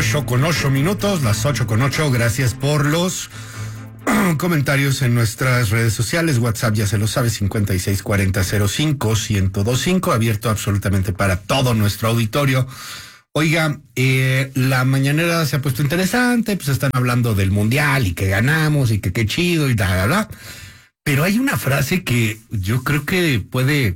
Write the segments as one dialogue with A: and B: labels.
A: 8:08, las 8:08. Gracias por los comentarios en nuestras redes sociales. WhatsApp, ya se lo sabe, 564005-1025, abierto absolutamente para todo nuestro auditorio. Oiga, la mañanera se ha puesto interesante, pues están hablando del mundial y que ganamos y que qué chido y bla. Pero hay una frase que yo creo que puede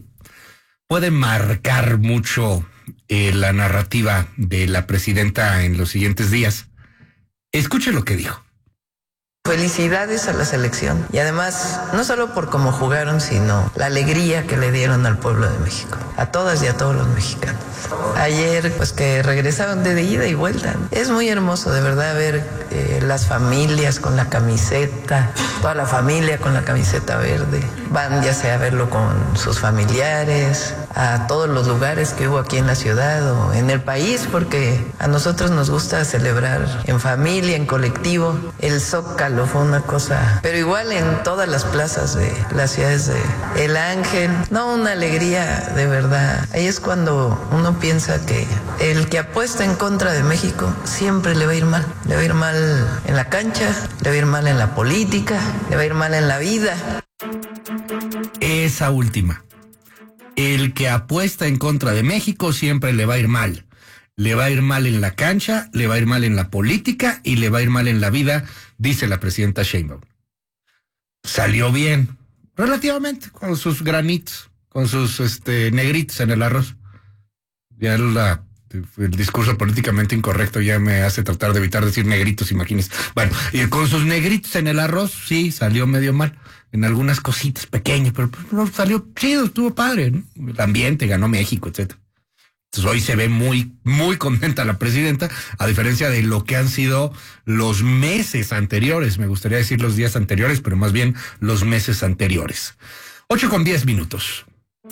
A: marcar mucho la narrativa de la presidenta en los siguientes días. Escuche lo que dijo.
B: Felicidades a la selección y además no solo por cómo jugaron, sino la alegría que le dieron al pueblo de México, a todas y a todos los mexicanos. Ayer pues que regresaron de ida y vuelta. Es muy hermoso de verdad ver las familias con la camiseta, toda la familia con la camiseta verde. Van ya sea a verlo con sus familiares, a todos los lugares que hubo aquí en la ciudad o en el país, porque a nosotros nos gusta celebrar en familia, en colectivo. El Zócalo fue una cosa, pero igual en todas las plazas de las ciudades de El Ángel, no, una alegría de verdad. Ahí es cuando uno piensa que el que apuesta en contra de México siempre le va a ir mal. Le va a ir mal en la cancha, le va a ir mal en la política, le va a ir mal en la vida.
A: Esa última. El que apuesta en contra de México siempre le va a ir mal. Le va a ir mal en la cancha, le va a ir mal en la política y le va a ir mal en la vida, dice la presidenta Sheinbaum. Salió bien, relativamente, con sus granitos, con sus negritos en el arroz. Ya el discurso políticamente incorrecto ya me hace tratar de evitar decir negritos, imagínense. Bueno, y con sus negritos en el arroz, sí, salió medio mal. En algunas cositas pequeñas, pero no, salió chido, estuvo padre, ¿no? El ambiente, ganó México, etcétera. Entonces hoy se ve muy, muy contenta la presidenta, a diferencia de lo que han sido los meses anteriores. Me gustaría decir los días anteriores, pero más bien los meses anteriores. 8:10.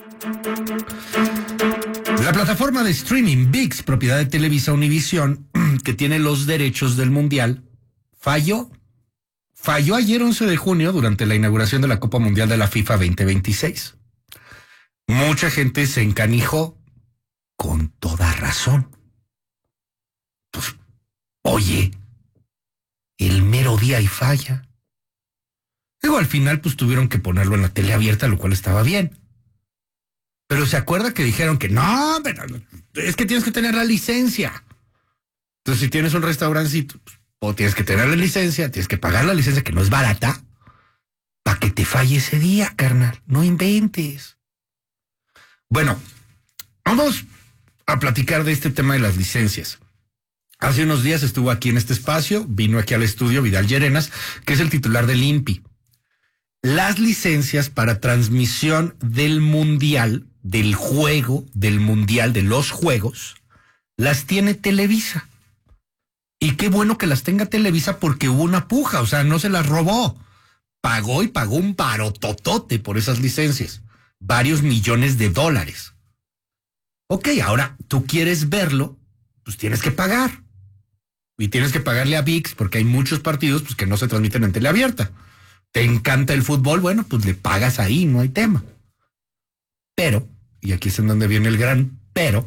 A: La plataforma de streaming ViX, propiedad de Televisa Univisión, que tiene los derechos del Mundial, falló ayer 11 de junio durante la inauguración de la Copa Mundial de la FIFA 2026. Mucha gente se encanijó con toda razón. Pues, oye, el mero día y falla. Luego al final pues tuvieron que ponerlo en la tele abierta, lo cual estaba bien. Pero se acuerda que dijeron que no, pero es que tienes que tener la licencia. Entonces si tienes un restaurancito, pues, o tienes que tener la licencia, tienes que pagar la licencia, que no es barata, para que te falle ese día, carnal. No inventes. Bueno, vamos a platicar de este tema de las licencias. Hace unos días estuvo aquí en este espacio, vino aquí al estudio Vidal Llerenas, que es el titular del INPI. Las licencias para transmisión del mundial, del juego, del mundial, de los juegos, las tiene Televisa. Y qué bueno que las tenga Televisa porque hubo una puja, o sea, no se las robó. Pagó un barototote por esas licencias. Varios millones de dólares. Ok, ahora tú quieres verlo, pues tienes que pagar. Y tienes que pagarle a ViX porque hay muchos partidos pues, que no se transmiten en tele abierta. ¿Te encanta el fútbol? Bueno, pues le pagas ahí, no hay tema. Pero, y aquí es en donde viene el gran pero,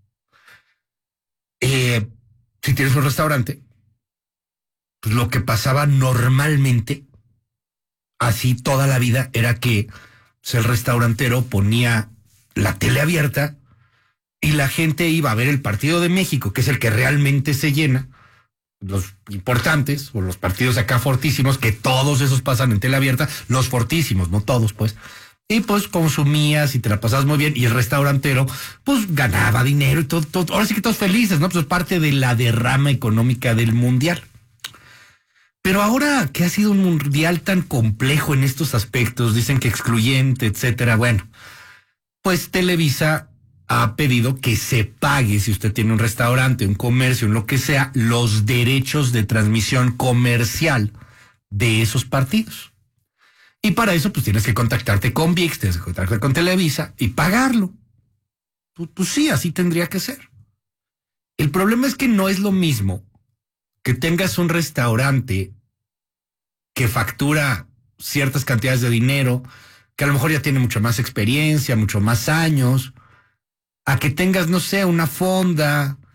A: si tienes un restaurante, pues lo que pasaba normalmente, así toda la vida, era que pues, el restaurantero ponía la tele abierta y la gente iba a ver el partido de México, que es el que realmente se llena, los importantes, o los partidos acá fortísimos, que todos esos pasan en tele abierta, los fortísimos, no todos, pues. Y pues consumías y te la pasabas muy bien, y el restaurantero, pues ganaba dinero y todo. Ahora sí que todos felices, ¿no? Pues es parte de la derrama económica del mundial. Pero ahora que ha sido un mundial tan complejo en estos aspectos, dicen que excluyente, etcétera, bueno, pues Televisa ha pedido que se pague, si usted tiene un restaurante, un comercio, un lo que sea, los derechos de transmisión comercial de esos partidos. Y para eso, pues tienes que contactarte con ViX, tienes que contactarte con Televisa y pagarlo. Pues sí, así tendría que ser. El problema es que no es lo mismo que tengas un restaurante que factura ciertas cantidades de dinero, que a lo mejor ya tiene mucha más experiencia, mucho más años, a que tengas, no sé, una fonda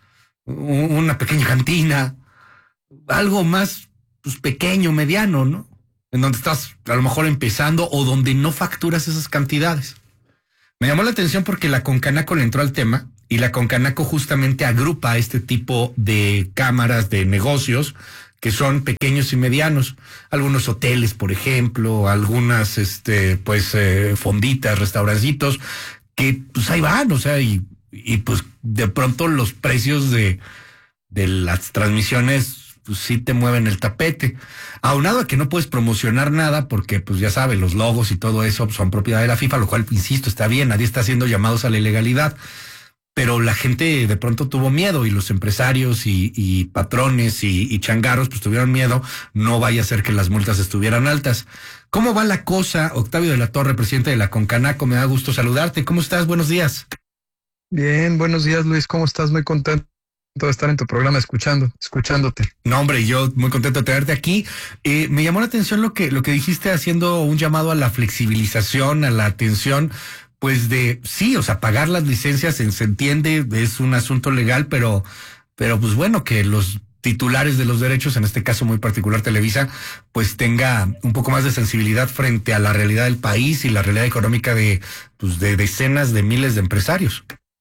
A: una pequeña cantina, algo más pues, pequeño, mediano, ¿no? En donde estás a lo mejor empezando o donde no facturas esas cantidades. Me llamó la atención porque la Concanaco le entró al tema y la Concanaco justamente agrupa este tipo de cámaras de negocios que son pequeños y medianos. Algunos hoteles, por ejemplo, algunas fonditas, restaurancitos, que pues ahí van, o sea, y pues de pronto los precios de las transmisiones pues sí te mueven el tapete. Aunado a que no puedes promocionar nada porque, pues ya sabes, los logos y todo eso son propiedad de la FIFA, lo cual, insisto, está bien, nadie está haciendo llamados a la ilegalidad. Pero la gente de pronto tuvo miedo y los empresarios y patrones y changarros pues tuvieron miedo, no vaya a ser que las multas estuvieran altas. ¿Cómo va la cosa? Octavio de la Torre, presidente de la Concanaco, me da gusto saludarte. ¿Cómo estás? Buenos días.
C: Bien, buenos días, Luis. ¿Cómo estás? Muy contento de estar en tu programa escuchándote.
A: No, hombre, yo muy contento de tenerte aquí. Me llamó la atención lo que dijiste haciendo un llamado a la flexibilización, a la atención, pues de, sí, o sea, pagar las licencias se entiende, es un asunto legal, pero pues bueno, que los titulares de los derechos, en este caso muy particular Televisa, pues tenga un poco más de sensibilidad frente a la realidad del país y la realidad económica de decenas de miles de empresarios.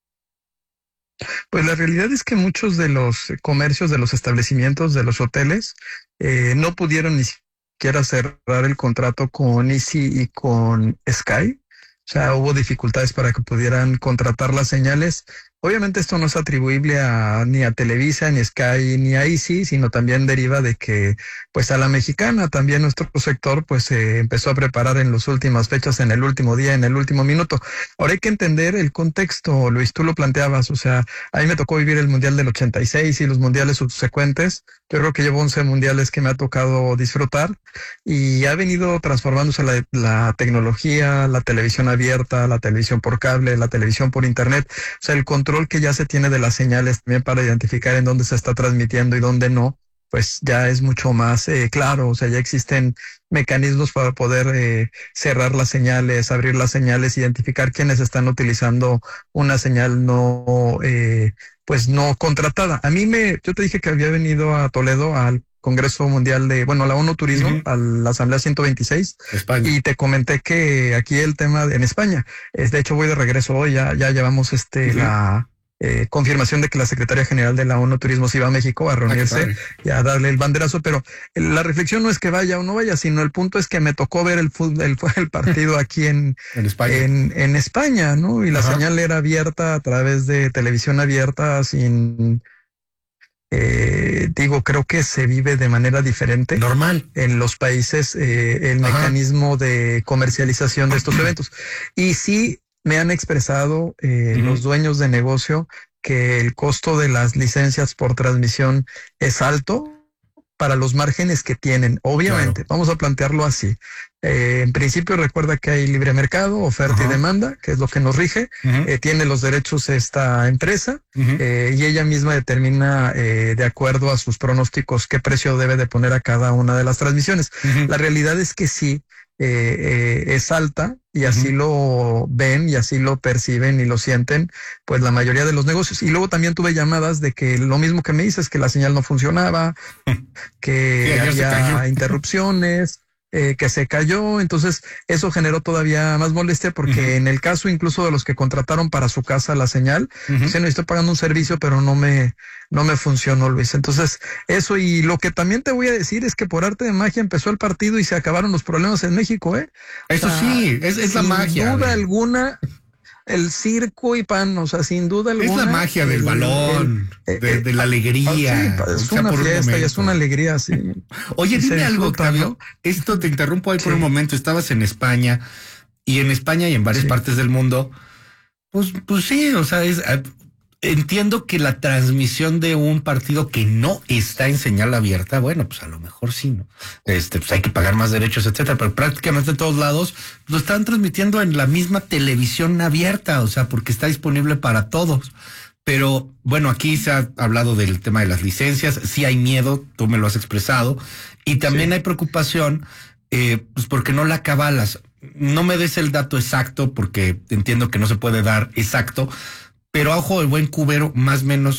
C: Pues la realidad es que muchos de los comercios, de los establecimientos, de los hoteles, no pudieron ni siquiera cerrar el contrato con Easy y con Sky. O sea, hubo dificultades para que pudieran contratar las señales. Obviamente esto no es atribuible ni a Televisa, ni a Sky, ni a Easy, sino también deriva de que, pues a la mexicana, también nuestro sector, pues se empezó a preparar en las últimas fechas, en el último día, en el último minuto. Ahora hay que entender el contexto, Luis, tú lo planteabas, o sea, a mí me tocó vivir el Mundial del 86 y los mundiales subsecuentes. Yo creo que llevo 11 mundiales que me ha tocado disfrutar y ha venido transformándose la tecnología, la televisión abierta, la televisión por cable, la televisión por internet, o sea, el control que ya se tiene de las señales también para identificar en dónde se está transmitiendo y dónde no, pues ya es mucho más claro, o sea, ya existen mecanismos para poder cerrar las señales, abrir las señales, identificar quiénes están utilizando una señal pues no contratada. Yo te dije que había venido a Toledo al Congreso Mundial a la ONU Turismo, a la Asamblea 126, España. Y te comenté que aquí el tema en España, de hecho voy de regreso hoy, ya llevamos la confirmación de que la Secretaria General de la ONU Turismo se iba a México a reunirse y a darle el banderazo, pero la reflexión no es que vaya o no vaya, sino el punto es que me tocó ver el partido aquí en España. En España, ¿no? Y la señal era abierta a través de televisión abierta sin... creo que se vive de manera diferente.
A: Normal.
C: En los países, el mecanismo de comercialización de estos eventos. Y sí me han expresado los dueños de negocio que el costo de las licencias por transmisión es alto para los márgenes que tienen. Obviamente, vamos a plantearlo así. En principio recuerda que hay libre mercado, oferta y demanda, que es lo que nos rige. Tiene los derechos esta empresa y ella misma determina de acuerdo a sus pronósticos qué precio debe de poner a cada una de las transmisiones. La realidad es que sí, es alta y así lo ven y así lo perciben y lo sienten pues la mayoría de los negocios. Y luego también tuve llamadas de que lo mismo que me dices, que la señal no funcionaba, que había interrupciones, que se cayó. Entonces eso generó todavía más molestia porque en el caso incluso de los que contrataron para su casa la señal, dicen, no, estoy pagando un servicio pero no me funcionó, Luis. Entonces eso, y lo que también te voy a decir es que por arte de magia empezó el partido y se acabaron los problemas en México,
A: Eso sí, es la magia.
C: Sin duda alguna, el circo y pan, o sea, sin duda alguna.
A: Es la magia del balón, de la alegría.
C: Sí, es una fiesta y es una alegría, sí.
A: Oye, dime algo, Octavio. Esto te interrumpo ahí por un momento. Estabas en España y en varias partes del mundo. Pues sí, o sea, entiendo que la transmisión de un partido que no está en señal abierta, bueno, pues a lo mejor sí, ¿no? Pues hay que pagar más derechos, etcétera, pero prácticamente en todos lados lo están transmitiendo en la misma televisión abierta, o sea, porque está disponible para todos. Pero bueno, aquí se ha hablado del tema de las licencias, sí hay miedo, tú me lo has expresado, y también hay preocupación, pues porque no la acabalas. No me des el dato exacto porque entiendo que no se puede dar exacto, pero a ojo de buen cubero, más o menos,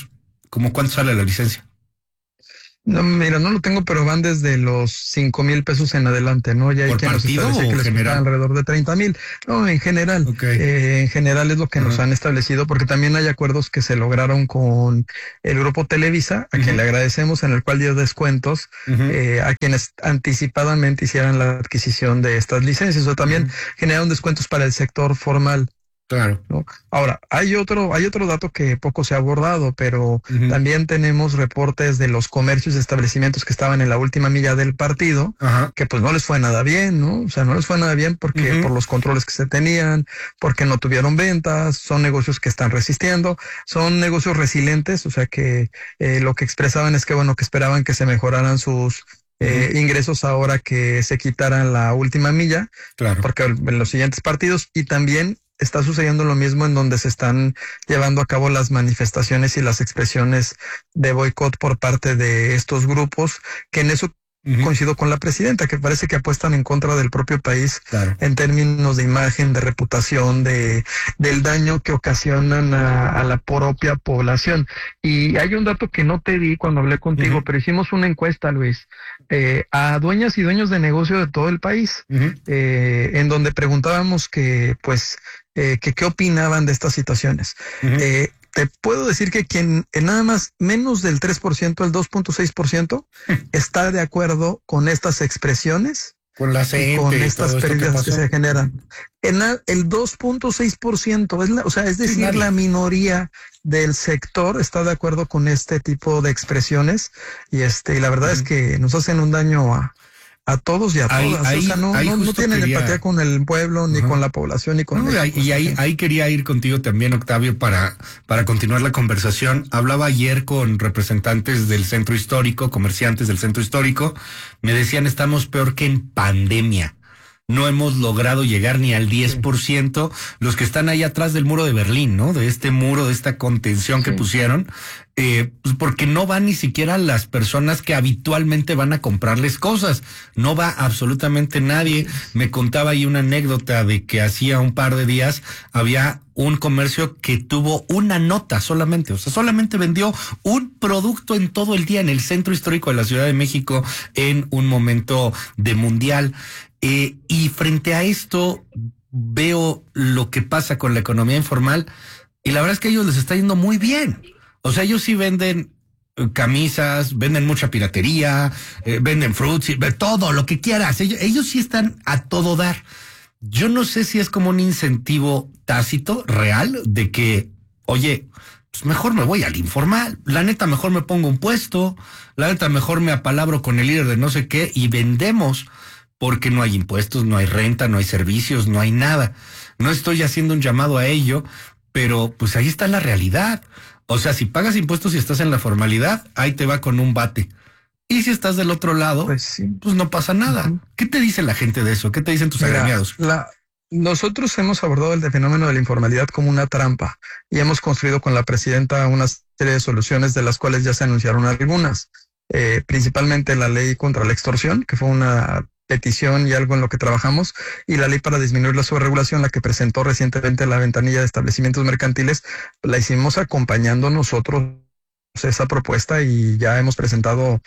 A: ¿Cómo cuánto sale la licencia?
C: No, mira, no lo tengo, pero van desde los 5,000 pesos en adelante, ¿no? Ya hay
A: ¿Por
C: quien nos
A: partido
C: establece
A: o
C: que les
A: general?
C: cuesta alrededor de 30,000. No, en general.
A: Okay.
C: En general es lo que nos han establecido, porque también hay acuerdos que se lograron con el grupo Televisa, a quien le agradecemos, en el cual dio descuentos a quienes anticipadamente hicieran la adquisición de estas licencias, o también generaron descuentos para el sector formal.
A: Claro.
C: ¿No? Ahora, hay otro dato que poco se ha abordado, pero también tenemos reportes de los comercios y establecimientos que estaban en la última milla del partido, que pues no les fue nada bien, ¿no? O sea, no les fue nada bien porque por los controles que se tenían, porque no tuvieron ventas, son negocios que están resistiendo, son negocios resilientes, o sea que lo que expresaban es que bueno, que esperaban que se mejoraran sus ingresos ahora que se quitaran la última milla,
A: claro,
C: porque en los siguientes partidos, y también está sucediendo lo mismo en donde se están llevando a cabo las manifestaciones y las expresiones de boicot por parte de estos grupos, que en eso coincido con la presidenta, que parece que apuestan en contra del propio país, en términos de imagen, de reputación, del daño que ocasionan a la propia población. Y hay un dato que no te di cuando hablé contigo, pero hicimos una encuesta, Luis, a dueñas y dueños de negocio de todo el país, en donde preguntábamos que qué opinaban de estas situaciones. Te puedo decir que quien nada más menos del 3%, el 2.6%, está de acuerdo con estas expresiones,
A: con la
C: y con estas pérdidas que se generan. El 2.6%, es decir, la minoría del sector está de acuerdo con este tipo de expresiones, y la verdad es que nos hacen un daño a todos y a todas. O sea, no tienen empatía con el pueblo, ni con la población, ni con México.
A: Y ahí quería ir contigo también, Octavio, para continuar la conversación. Hablaba ayer con representantes del centro histórico, comerciantes del centro histórico. Me decían, estamos peor que en pandemia. No hemos logrado llegar ni al 10%, los que están ahí atrás del muro de Berlín, ¿no? De este muro, de esta contención que pusieron, pues porque no van ni siquiera las personas que habitualmente van a comprarles cosas. No va absolutamente nadie. Me contaba ahí una anécdota de que hacía un par de días había un comercio que tuvo una nota solamente, o sea, solamente vendió un producto en todo el día en el centro histórico de la Ciudad de México en un momento de mundial. Y frente a esto veo lo que pasa con la economía informal y la verdad es que a ellos les está yendo muy bien. O sea, ellos sí venden camisas, venden mucha piratería, venden fruits, todo lo que quieras. Ellos sí están a todo dar. Yo no sé si es como un incentivo tácito, real, de que, oye, pues mejor me voy al informal. La neta, mejor me pongo un puesto. La neta, mejor me apalabro con el líder de no sé qué y vendemos. Porque no hay impuestos, no hay renta, no hay servicios, no hay nada. No estoy haciendo un llamado a ello, pero pues ahí está la realidad. O sea, si pagas impuestos y estás en la formalidad, ahí te va con un bate. Y si estás del otro lado, pues no pasa nada. ¿Qué te dice la gente de eso? ¿Qué te dicen tus agremiados?
C: Nosotros hemos abordado el fenómeno de la informalidad como una trampa y hemos construido con la presidenta una serie de soluciones, de las cuales ya se anunciaron algunas. Principalmente la ley contra la extorsión, que fue una petición y algo en lo que trabajamos, y la ley para disminuir la sobreregulación, la que presentó recientemente la ventanilla de establecimientos mercantiles, la hicimos acompañando nosotros esa propuesta y ya hemos presentado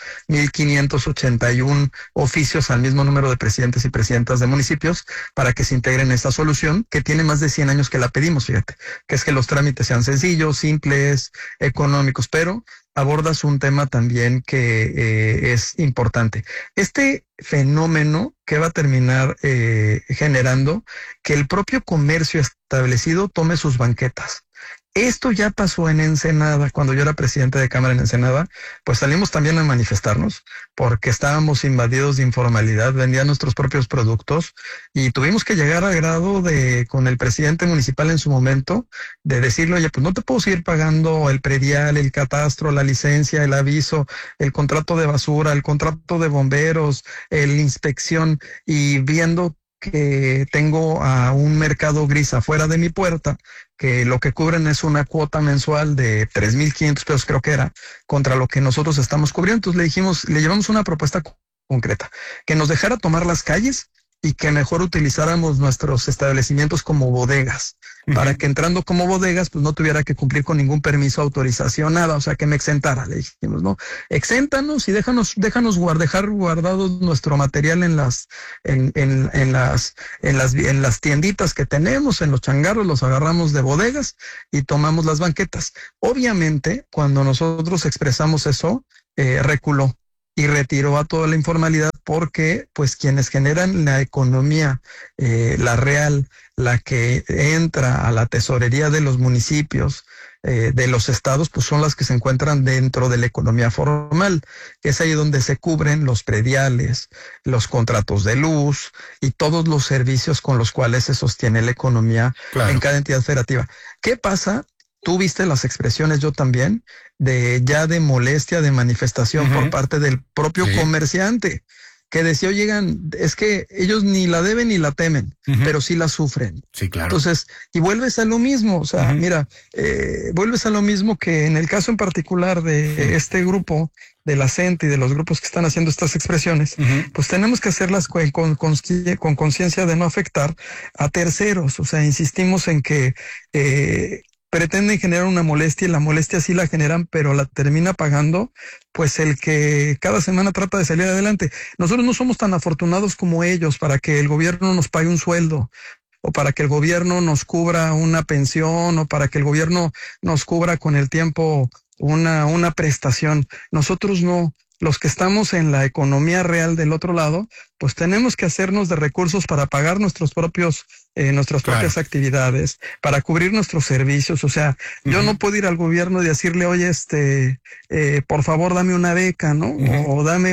C: 1,581 oficios al mismo número de presidentes y presidentas de municipios para que se integren esta solución, que tiene más de 100 años que la pedimos, fíjate, que es que los trámites sean sencillos, simples, económicos, pero abordas un tema también que es importante. Este fenómeno que va a terminar generando que el propio comercio establecido tome sus banquetas. Esto ya pasó en Ensenada, cuando yo era presidente de Cámara en Ensenada, pues salimos también a manifestarnos porque estábamos invadidos de informalidad, vendían nuestros propios productos y tuvimos que llegar al grado de, con el presidente municipal en su momento, de decirle, oye, pues no te puedo seguir pagando el predial, el catastro, la licencia, el aviso, el contrato de basura, el contrato de bomberos, la inspección, y viendo que tengo a un mercado gris afuera de mi puerta, que lo que cubren es una cuota mensual de 3,500 pesos, creo que era, contra lo que nosotros estamos cubriendo. Entonces le llevamos una propuesta concreta, que nos dejara tomar las calles y que mejor utilizáramos nuestros establecimientos como bodegas, para que entrando como bodegas, pues no tuviera que cumplir con ningún permiso, autorización, nada, o sea, que me exentara. Le dijimos, no, exéntanos y déjanos dejar guardados nuestro material en las tienditas que tenemos, en los changarros, los agarramos de bodegas y tomamos las banquetas. Obviamente, cuando nosotros expresamos eso, reculó y retiró a toda la informalidad, porque pues quienes generan la economía, la real, la que entra a la tesorería de los municipios, de los estados, pues son las que se encuentran dentro de la economía formal, que es ahí donde se cubren los prediales, los contratos de luz y todos los servicios con los cuales se sostiene la economía en cada entidad federativa. ¿Qué pasa? Tú viste las expresiones, yo también, de molestia, de manifestación por parte del propio comerciante, que decía, oigan, es que ellos ni la deben ni la temen, pero sí la sufren.
A: Sí, claro.
C: Entonces, y vuelves a lo mismo, o sea, mira, vuelves a lo mismo que en el caso en particular de este grupo, de la CENTE y de los grupos que están haciendo estas expresiones, pues tenemos que hacerlas con conciencia de no afectar a terceros. O sea, insistimos en que pretenden generar una molestia, y la molestia sí la generan, pero la termina pagando pues el que cada semana trata de salir adelante. Nosotros no somos tan afortunados como ellos para que el gobierno nos pague un sueldo, o para que el gobierno nos cubra una pensión, o para que el gobierno nos cubra con el tiempo una prestación. Nosotros no. Los que estamos en la economía real del otro lado, pues tenemos que hacernos de recursos para pagar nuestras propias actividades, para cubrir nuestros servicios. O sea, yo no puedo ir al gobierno y decirle, oye, por favor, dame una beca, ¿no? O dame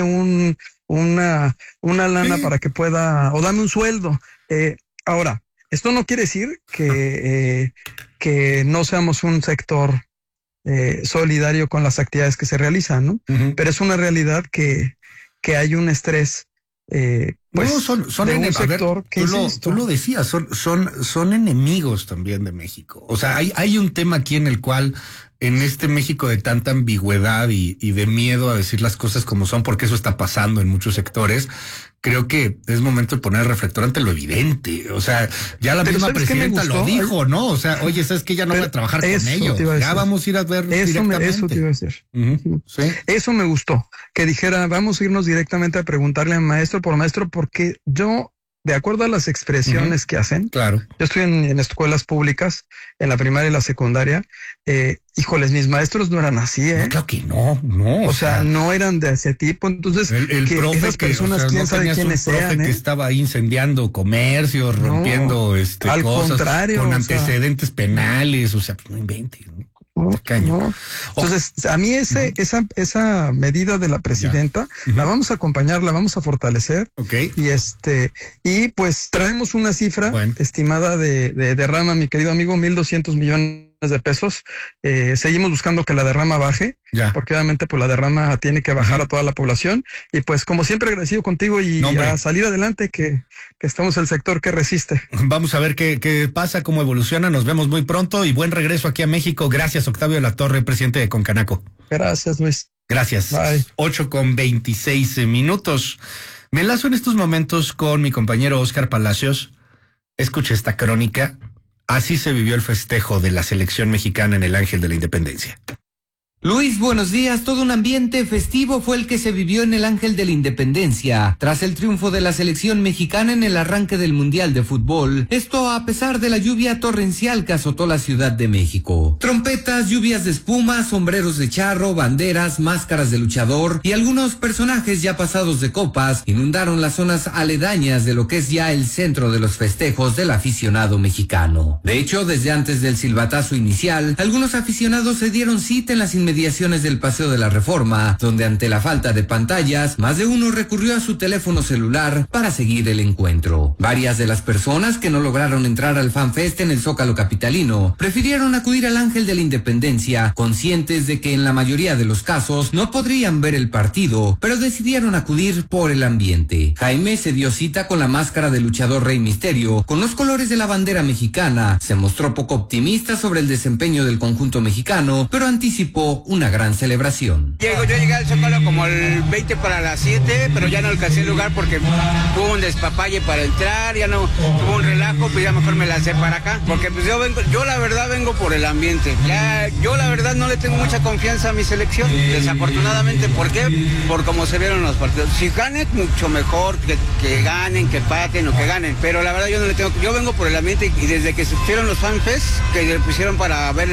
C: una lana para que pueda, o dame un sueldo. Ahora, esto no quiere decir que no seamos un sector solidario con las actividades que se realizan, ¿no? Pero es una realidad que hay un estrés, pues,
A: no, son
C: de un sector que,
A: tú lo decías, son enemigos también de México. O sea, hay un tema aquí en el cual, en este México de tanta ambigüedad y de miedo a decir las cosas como son, porque eso está pasando en muchos sectores, creo que es momento de poner el reflector ante lo evidente. O sea, ya la misma presidenta lo dijo, ¿no? O sea, oye, ¿sabes qué? Ya no voy a trabajar con ellos. Ya vamos a ir a ver directamente.
C: Eso te iba a decir.
A: ¿Sí?
C: Eso me gustó, que dijera, vamos a irnos directamente a preguntarle a maestro por maestro, porque yo, de acuerdo a las expresiones que hacen,
A: claro,
C: yo estoy en escuelas públicas, en la primaria y la secundaria, híjoles, mis maestros no eran así,
A: No, claro que no.
C: O sea, no eran de ese tipo. Entonces,
A: el profe
C: esas personas, quién sabe quiénes sean,
A: que estaba ahí incendiando comercios, rompiendo
C: al
A: cosas
C: contrario,
A: con antecedentes penales, o sea, no inventes, ¿no?
C: No. Entonces, a mí esa medida de la presidenta la vamos a acompañar, la vamos a fortalecer.
A: Okay.
C: Y pues traemos una cifra estimada de derrama, mi querido amigo, 1,200 millones de pesos. Seguimos buscando que la derrama baje, porque obviamente pues la derrama tiene que bajar a toda la población. Y pues como siempre, agradecido contigo y a salir adelante, que estamos el sector que resiste.
A: Vamos a ver qué pasa, cómo evoluciona. Nos vemos muy pronto y buen regreso aquí a México. Gracias, Octavio de la Torre, presidente de Concanaco.
C: Gracias, Luis.
A: Gracias.
C: Bye.
A: 8:26. Me enlazo en estos momentos con mi compañero Oscar Palacios. Escuche esta crónica. Así se vivió el festejo de la selección mexicana en el Ángel de la Independencia.
D: Luis, buenos días. Todo un ambiente festivo fue el que se vivió en el Ángel de la Independencia, tras el triunfo de la selección mexicana en el arranque del Mundial de Fútbol. Esto a pesar de la lluvia torrencial que azotó la Ciudad de México. Trompetas, lluvias de espuma, sombreros de charro, banderas, máscaras de luchador y algunos personajes ya pasados de copas inundaron las zonas aledañas de lo que es ya el centro de los festejos del aficionado mexicano. De hecho, desde antes del silbatazo inicial, algunos aficionados se dieron cita en las inmediaciones del Paseo de la Reforma, donde ante la falta de pantallas, más de uno recurrió a su teléfono celular para seguir el encuentro. Varias de las personas que no lograron entrar al FanFest en el Zócalo capitalino prefirieron acudir al Ángel de la Independencia, conscientes de que en la mayoría de los casos no podrían ver el partido, pero decidieron acudir por el ambiente. Jaime se dio cita con la máscara del luchador Rey Misterio, con los colores de la bandera mexicana, se mostró poco optimista sobre el desempeño del conjunto mexicano, pero anticipó provocó una gran celebración.
E: Yo llegué al Zócalo como el 20 para las 7, pero ya no alcancé el lugar porque hubo un despapalle para entrar, ya no hubo un relajo, pues ya mejor me lancé para acá, porque pues yo la verdad vengo por el ambiente. Yo la verdad no le tengo mucha confianza a mi selección, desafortunadamente. ¿Por qué? Por cómo se vieron los partidos. Si ganen, mucho mejor, que ganen, que empaten o que ganen, pero la verdad yo no le tengo, yo vengo por el ambiente y desde que se pusieron los fanfest, que le pusieron para ver,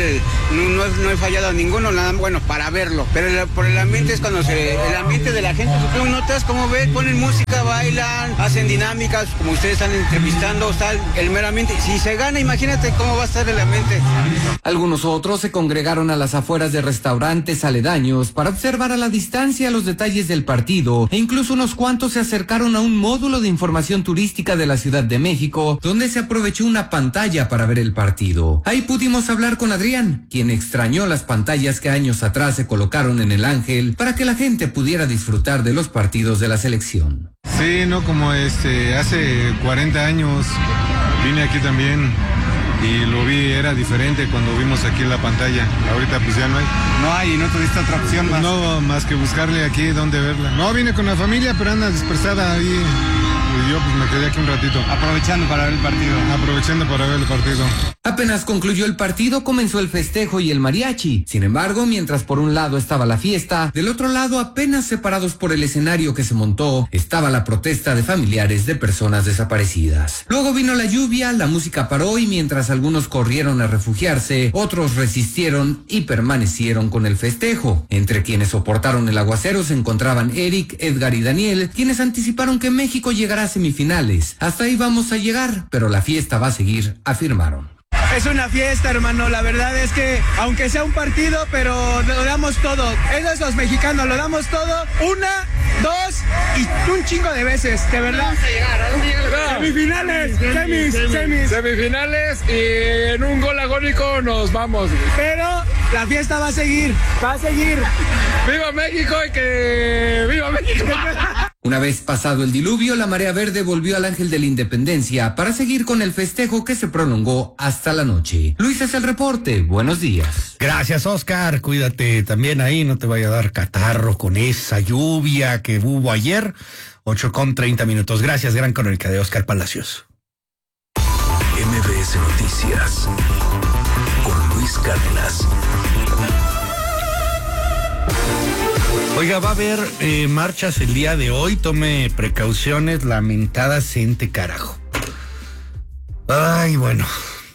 E: no he fallado a ninguno, nada, bueno, para verlo, pero por el ambiente es cuando el ambiente de la gente, tú notas cómo ven, ponen música, bailan, hacen dinámicas, como ustedes están entrevistando, está el mero ambiente. Si se gana, imagínate cómo va a estar el ambiente.
D: Algunos otros se congregaron a las afueras de restaurantes aledaños para observar a la distancia los detalles del partido, e incluso unos cuantos se acercaron a un módulo de información turística de la Ciudad de México, donde se aprovechó una pantalla para ver el partido. Ahí pudimos hablar con Adrián, quien extrañó las pantallas que años atrás se colocaron en el Ángel para que la gente pudiera disfrutar de los partidos de la selección.
F: Sí, no, como hace 40 años vine aquí también y lo vi, era diferente cuando vimos aquí la pantalla. Ahorita pues ya no hay.
G: No hay, y no tuviste otra opción más.
F: No, más que buscarle aquí dónde verla. No, vine con la familia, pero anda dispersada ahí. Y yo pues me quedé aquí un ratito.
G: Aprovechando para ver el partido.
F: Aprovechando para ver el partido.
D: Apenas concluyó el partido, comenzó el festejo y el mariachi. Sin embargo, mientras por un lado estaba la fiesta, del otro lado, apenas separados por el escenario que se montó, estaba la protesta de familiares de personas desaparecidas. Luego vino la lluvia, la música paró y mientras algunos corrieron a refugiarse, otros resistieron y permanecieron con el festejo. Entre quienes soportaron el aguacero se encontraban Eric, Edgar y Daniel, quienes anticiparon que México llegará a semifinales. Hasta ahí vamos a llegar, pero la fiesta va a seguir, afirmaron.
H: Es una fiesta, hermano, la verdad es que aunque sea un partido, pero lo damos todo. Esos los mexicanos, lo damos todo, 1, 2 y un chingo de veces, de verdad. Vamos a llegar, semifinales,
I: semifinales y en un gol agónico nos vamos.
H: Pero la fiesta va a seguir.
I: ¡Viva México y que viva México!
D: Una vez pasado el diluvio, la marea verde volvió al Ángel de la Independencia para seguir con el festejo que se prolongó hasta la noche. Luis, es el reporte. Buenos días.
A: Gracias, Oscar. Cuídate también ahí, no te vaya a dar catarro con esa lluvia que hubo ayer. 8:30. Gracias, gran crónica de Oscar Palacios.
J: MBS Noticias con Luis Cárdenas.
A: Oiga, va a haber marchas el día de hoy. Tome precauciones, lamentada gente, carajo. Ay, bueno,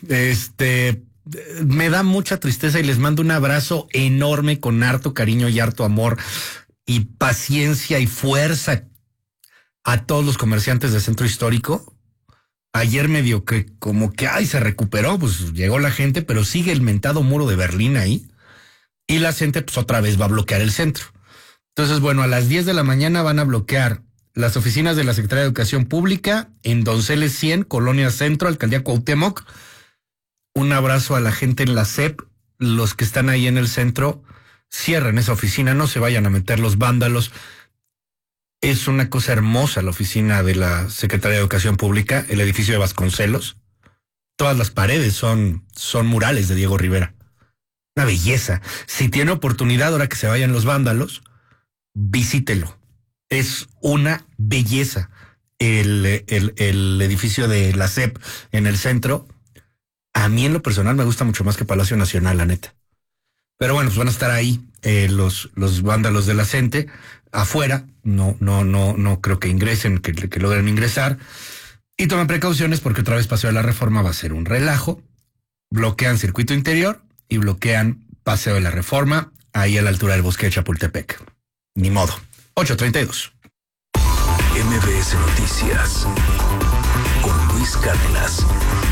A: me da mucha tristeza y les mando un abrazo enorme con harto cariño y harto amor y paciencia y fuerza a todos los comerciantes del centro histórico. Ayer medio que como que se recuperó, pues llegó la gente, pero sigue el mentado muro de Berlín ahí y la gente pues otra vez va a bloquear el centro. Entonces, bueno, a las 10 de la mañana van a bloquear las oficinas de la Secretaría de Educación Pública en Donceles 100, Colonia Centro, Alcaldía Cuauhtémoc. Un abrazo a la gente en la SEP, los que están ahí en el centro, cierren esa oficina, no se vayan a meter los vándalos. Es una cosa hermosa la oficina de la Secretaría de Educación Pública, el edificio de Vasconcelos. Todas las paredes son murales de Diego Rivera. Una belleza. Si tiene oportunidad, ahora que se vayan los vándalos, visítelo. Es una belleza el edificio de la SEP en el centro. A mí en lo personal me gusta mucho más que Palacio Nacional, la neta. Pero bueno, pues van a estar ahí los vándalos de la CENTE afuera. No creo que ingresen, que logren ingresar. Y tomen precauciones porque otra vez Paseo de la Reforma va a ser un relajo. Bloquean circuito interior y bloquean Paseo de la Reforma ahí a la altura del bosque de Chapultepec. Ni modo. 8:32.
J: MBS Noticias con Luis Cárdenas.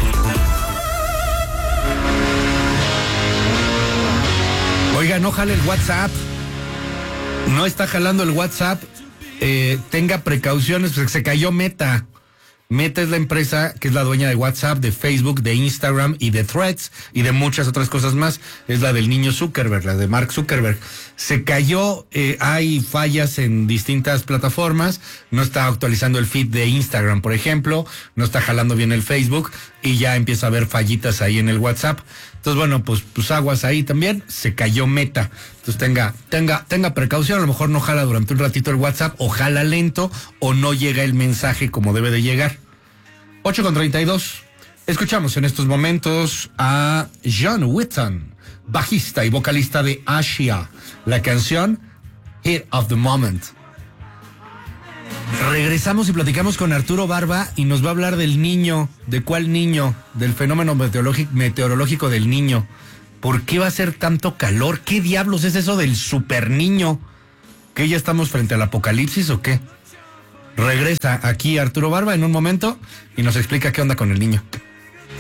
A: Oiga, no jale el WhatsApp. No está jalando el WhatsApp. Tenga precauciones, porque se cayó Meta. Meta es la empresa que es la dueña de WhatsApp, de Facebook, de Instagram y de Threads y de muchas otras cosas más. Es la del niño Zuckerberg, la de Mark Zuckerberg. Se cayó, hay fallas en distintas plataformas. No está actualizando el feed de Instagram, por ejemplo. No está jalando bien el Facebook y ya empieza a haber fallitas ahí en el WhatsApp. Entonces, bueno, pues aguas ahí también. Se cayó Meta. Entonces tenga precaución. A lo mejor no jala durante un ratito el WhatsApp, o jala lento, o no llega el mensaje como debe de llegar. 8:32. Escuchamos en estos momentos a John Whitton, bajista y vocalista de Asia. La canción Hit of the Moment. Regresamos y platicamos con Arturo Barba y nos va a hablar del niño. ¿De cuál niño? Del fenómeno meteorológico del niño. ¿Por qué va a ser tanto calor? ¿Qué diablos es eso del super niño? ¿Que ya estamos frente al apocalipsis o qué? Regresa aquí Arturo Barba en un momento y nos explica qué onda con el niño.